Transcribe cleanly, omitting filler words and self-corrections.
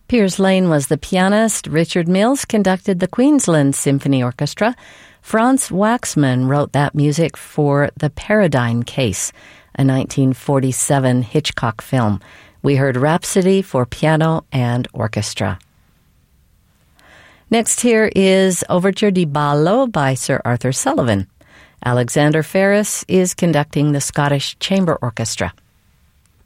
Piers Lane was the pianist. Richard Mills conducted the Queensland Symphony Orchestra. Franz Waxman wrote that music for The Paradigm Case, a 1947 Hitchcock film. We heard Rhapsody for piano and orchestra. Next here is Overture di Ballo by Sir Arthur Sullivan. Alexander Ferris is conducting the Scottish Chamber Orchestra.